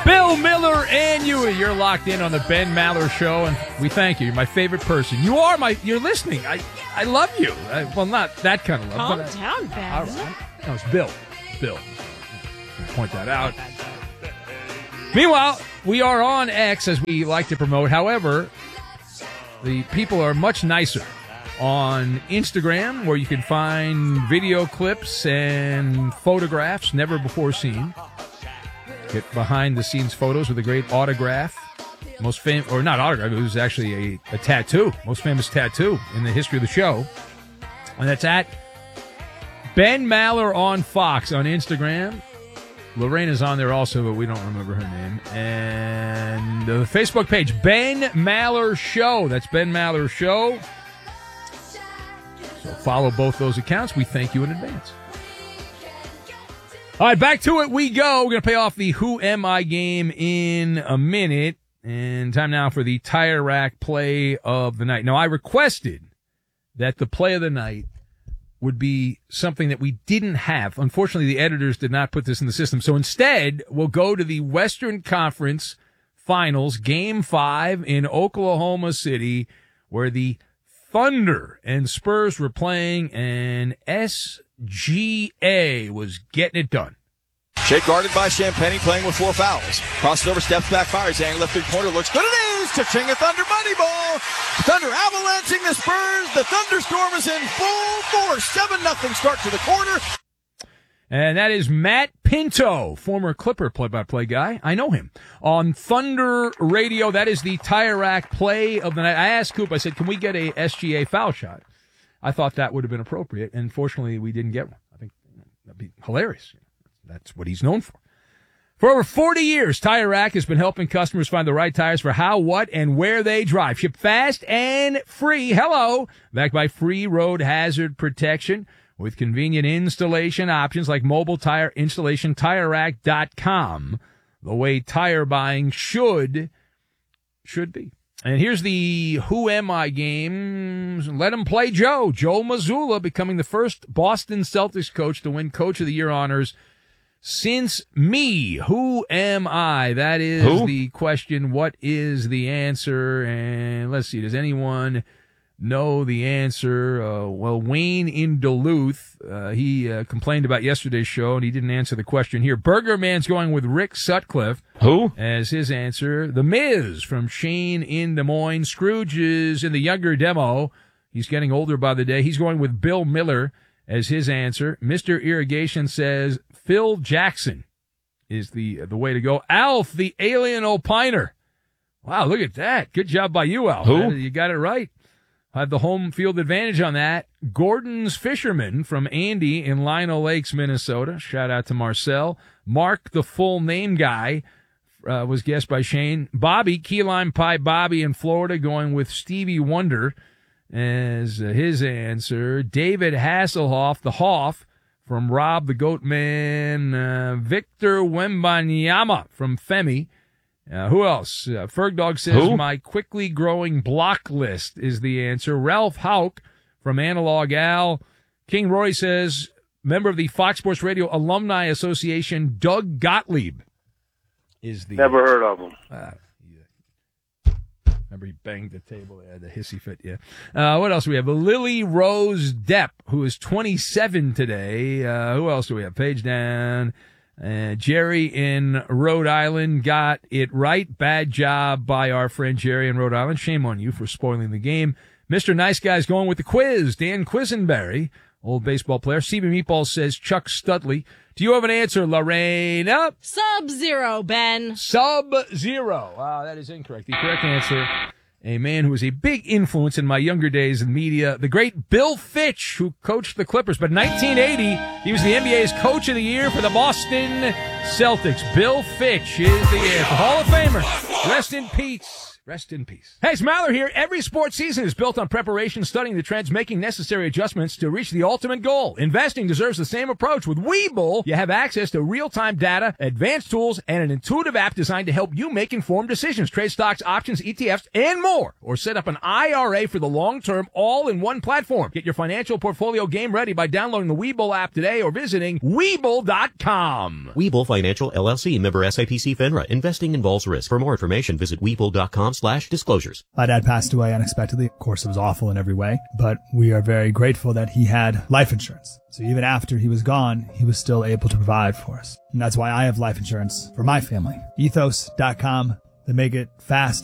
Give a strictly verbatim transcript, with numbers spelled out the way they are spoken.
Bill Miller and you, you're locked in on the Ben Maller Show, and we thank you. You're my favorite person. You are my. You're listening. I, I love you. I, well, not that kind of love. Calm but down, I, Ben. all right. No, it's Bill. Bill. Point that out. Meanwhile, we are on X, as we like to promote. However, the people are much nicer on Instagram, where you can find video clips and photographs never before seen. Get behind-the-scenes photos with a great autograph. Most famous, or not autograph, it was actually a, a tattoo. Most famous tattoo in the history of the show. And that's at Ben Maller on Fox on Instagram. Lorena's on there also, but we don't remember her name. And the Facebook page, Ben Maller Show. That's Ben Maller Show. So follow both those accounts. We thank you in advance. All right, back to it we go. We're going to pay off the Who Am I game in a minute. And time now for the Tire Rack play of the night. Now, I requested that the play of the night would be something that we didn't have. Unfortunately, the editors did not put this in the system. So instead, we'll go to the Western Conference Finals, Game five in Oklahoma City, where the Thunder and Spurs were playing, and S G A was getting it done. Shea guarded by Champagny, playing with four fouls. Crosses over, steps back, fires, angle left three corner, looks good. It is touching a Thunder money ball. Thunder avalanching the Spurs. The Thunderstorm is in full force. seven nothing start to the quarter. And that is Matt Pinto, former Clipper play-by-play guy. I know him. On Thunder Radio, that is the Tire Rack play of the night. I asked Coop, I said, can we get a S G A foul shot? I thought that would have been appropriate, and fortunately we didn't get one. I think that'd be hilarious. That's what he's known for. For over forty years, Tire Rack has been helping customers find the right tires for how, what, and where they drive. Ship fast and free. Hello. Backed by free road hazard protection with convenient installation options like mobile tire installation, tire rack dot com. The way tire buying should, should be. And here's the Who Am I game. Let him play Joe. Joe Mazzulla becoming the first Boston Celtics coach to win Coach of the Year honors since me. Who am I? That is Who? the question. What is the answer? And let's see. Does anyone know the answer? Uh, well, Wayne in Duluth, uh, he uh, complained about yesterday's show, and he didn't answer the question here. Burger Man's going with Rick Sutcliffe. Who? As his answer. The Miz from Shane in Des Moines. Scrooge is in the younger demo. He's getting older by the day. He's going with Bill Miller as his answer. Mister Irrigation says Phil Jackson is the the way to go. Alf, the alien opiner. Wow, look at that. Good job by you, Alf. Who? You got it right. Have the home field advantage on that. Gordon's Fisherman from Andy in Lino Lakes, Minnesota. Shout out to Marcel. Mark, the full name guy, uh, was guessed by Shane. Bobby, Key Lime Pie Bobby in Florida, going with Stevie Wonder as uh, his answer. David Hasselhoff, the Hoff from Rob the Goatman. Uh, Victor Wembanyama from Femi. Uh, who else? Uh, Fergdog says, Who? my quickly growing block list is the answer. Ralph Hauk from Analog Al. King Roy says, member of the Fox Sports Radio Alumni Association, Doug Gottlieb is the... Never heard of him. Uh, yeah. Remember he banged the table. They had the hissy fit, yeah. Uh, what else do we have? Lily Rose Depp, who is twenty-seven today. Uh, who else do we have? Page down... Uh, Jerry in Rhode Island got it right. Bad job by our friend Jerry in Rhode Island. Shame on you for spoiling the game. Mister Nice Guy's going with the quiz. Dan Quisenberry, old baseball player. C B Meatball says Chuck Studley. Do you have an answer, Lorena? Sub-Zero, Ben. Sub-Zero. Wow, that is incorrect. The correct answer, a man who was a big influence in my younger days in media, the great Bill Fitch, who coached the Clippers. But nineteen eighty, he was the N B A's Coach of the Year for the Boston Celtics. Bill Fitch is the answer. Hall of Famer. Rest in peace. Rest in peace. Hey, it's Maller here. Every sports season is built on preparation, studying the trends, making necessary adjustments to reach the ultimate goal. Investing deserves the same approach. With Webull, you have access to real-time data, advanced tools, and an intuitive app designed to help you make informed decisions. Trade stocks, options, E T Fs, and more. Or set up an I R A for the long term, all in one platform. Get your financial portfolio game ready by downloading the Webull app today or visiting Webull dot com. Webull Financial, L L C, member S I P C FINRA. Investing involves risk. For more information, visit Webull dot com slash disclosures. My dad passed away unexpectedly. Of course, it was awful in every way, but we are very grateful that he had life insurance. So even after he was gone, he was still able to provide for us. And that's why I have life insurance for my family. Ethos dot com. They make it fast,